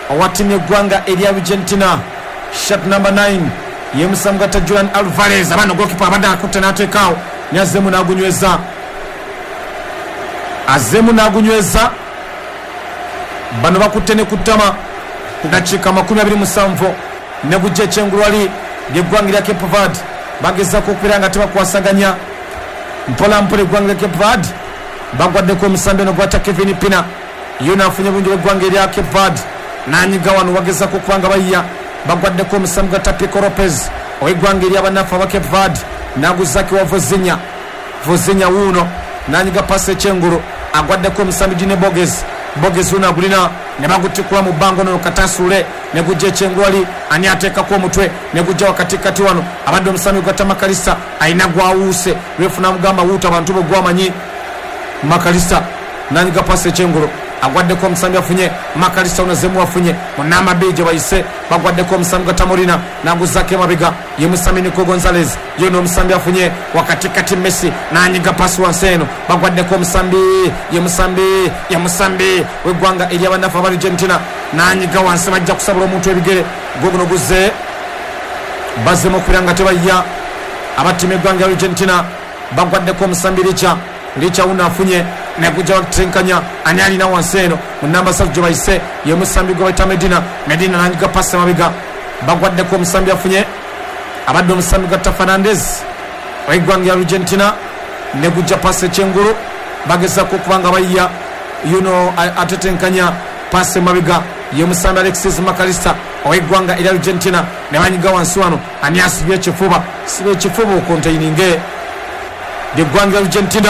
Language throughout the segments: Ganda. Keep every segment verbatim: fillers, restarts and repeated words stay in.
owatimye eggwanga erya Argentina. Shot number nine yemusamugata Julian Alvarez. Abana goalkeeper abadde akutte n'ateekaawo nyazzemu n'agunyweza azemu n'agunyweza bano bakutte ne kutama dakiika makumi abiri mu musanvu ne gujja ekyengulu wali ly'eggwanga lya Cape Verde bagezaako okubeera nga tebakwasaganya mpola mpola eggwanga lya Cape Verde bagwaddeko omusambi eno gwata Kevin Pina yo naafunye bulungi bw'eggwanga erya Cape Verde n'anyiga wano bagezaako okubanga bayiya bagwaddeko omusambi gwa Pico Lopez ow'eggwanga ery'abanafu aba Cape Verde n'aguzaki wa Vozinha Vozinha wuuno n'anyiga pasi ekyengulu agwaddeko omusambi Dine Borges Borges wuuno agulina ne bagutikula mu bbango nono katasuule ne gujja ekyengulu wali ani ateekako omutwe ne gujja wakatikati wano abadde omusambi gwa Makalista ayina gwawuuse lwefuna mugamba wuuta abantu bo gwamanyi Makalista n'anyiga pasi ekyengulu agwaddeko omusambi afunye Makalista unazemu afunye munama beje bayise bagwaddeko omusambi Tamorina naguzake emabega ye musambi Nico Gonzalez yono omusambi afunye wakati kati Messi nanyiga pasi wanseno bagwaddeko omusambi ye musambi ye musambi wegwanga eri abanafa ba Argentina nanyiga wansi bajja kusabula omuntu ebigere gogono guze bazemo kuranga tebayya abatime gwanga Argentina bagwaddeko omusambi Richa Richa una afunye nekujja watenkanya anyali na wanseno munamba satu bayise ye musambi gwa bita Medina Medina nanyiga pasi mabiga bagwaddeko omusambi afunye abadde omusambi gwa Fernandez wegwanga Argentina negujja pasi ekyengulu bagezaako okubanga bayiya yuno atetenkanya pasi mabiga ye musambi Alexis Makalista owegwanga erya Argentina ne banyiga wansi wano ani asibye ekifuba sibye ekifuba okontaininge ly'eggwanga Argentina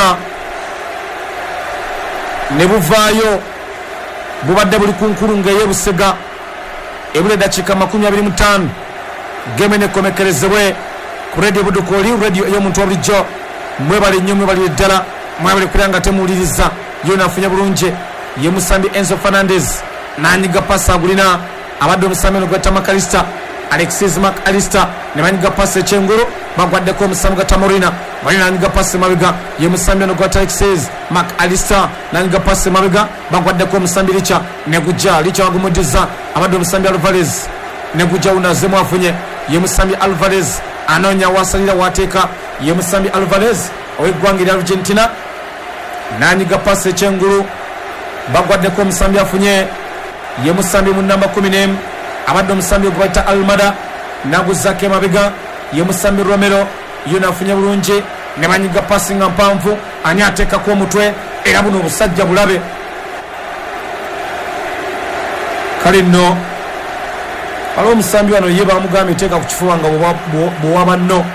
ne buvaayo bubadde buli ku nkulunga ey'ebusega ebule dakiika makumi abiri mu ttaano geme nekomekerezebwe ku radio budukoli radio ey'omuntu wa bulijjo mwebale nnyo mwebalire ddala mwebale kulira nga temuwuliriza yo naafunye bulungi ye musambi Enzo Fernandez n'anyiga pasi agulina abadde omusambi eno gwetta Makalista Alexis Makalista ne banyiga pasi ekyengulu bagwaddeko omusambi gwa Tamorina bali nanyiga pasi mabiga ye musambi eno gwa Alexis Makalista nanyiga pasi mabiga bagwaddeko omusambi Richa ne gujja Richa wagumudiza abadde omusambi Alvarez ne gujja unazemu afunye ye musambi Alvarez anonya wasalira wateeka ye musambi Alvarez ow'eggwanga erya Argentina nanyiga pasi ekyengulu bagwaddeko omusambi afunye ye musambi mu namba kumi n'emu abadde omusambi gwe bayita Almada naguzako emabega ye musambi Romero yo naafunye bulungi ne banyiga pasi nga mpanvu ani ateekako omutwe era buno obusajja bulabe kale nno waliwo omusambi wano ye bamugambye teeka ku kifuba nga bwewaba nno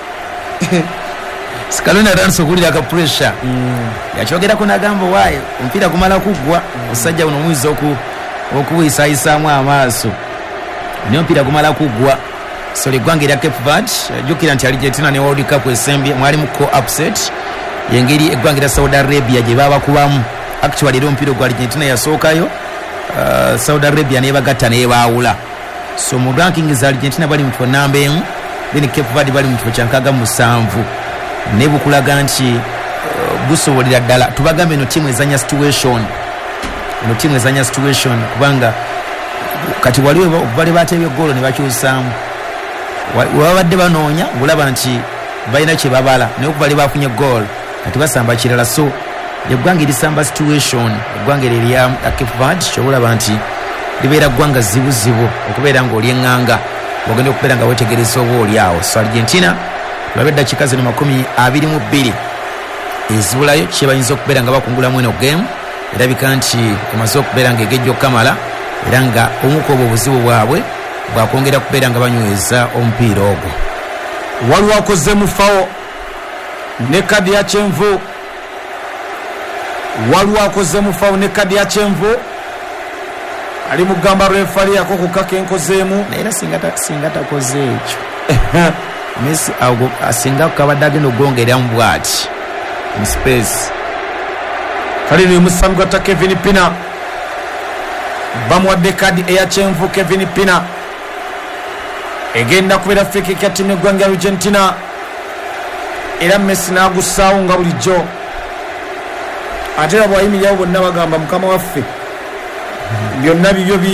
Sikalona ranso kulira ka pressure mm. Yachogera kunagamba waye omupiira gumala kugwa osajja buno mwiza oku okuwisayisaamu amaaso ne omupiira gumala kugwa so ligwange erya Cape Verde jukira nti Argentina ne World Cup esembye mwali mu co-upset yengeri eggwanga erya Saudi Arabia gye babakubamu actually era omupiira gwa Argentina yasookayo uh, Saudi Arabia ne bagatta ne baawula so mu ranking za Argentina bali mu kifo namba emu then Cape Verde bali mu kifo kya nkaaga mu musanvu ne bukulaga nti uh, busobolera ddala tubagambe eno tiimu ezanya situation eno tiimu ezanya situation kubanga kati waliwo bali bateebye goolo ne bakyusaamu wabadde banoonya ngulaba nti balina kye babala naye okubali bafunye goal kati basamba kirala so eggwanga erisamba situation eggwanga erya Cape Verde kyobulaba nti libeera ggwanga zibuzibu okubeera ng'oli eŋŋanga ogenda okubeera nga wetegereza oba oli awo so Argentina tulabe eddakiika zino makumi abiri mu bbiri ezibulayo kye bayinza okubeera nga bakungulamu eno game erabika nti emaze okubeera nga egejja okukamala era nga omu ku obwo obuzibu bwabwe bwakwongera kubeera nga banyweza omupiira ogwo waliwo akoze mufawo ne kadi ya kyenvu waliwo akoze mufawo ne kadi ya kyenvu ali mugamba refali ako kukaka enkozeemu naye era singa takoze ekyo Messi asinga kukabadde agenda okwongeramu bw'ati mu space kale ne musambi gwa Kevin Pina bamuwadde kadi eya kyenvu Kevin Pina egenda kubeera fiki kya timu eggwanga Argentina era Messi n'agussaawo nga bulijjo ate abo ayimirirawo bonna bagamba mukama waffe byonna bibyo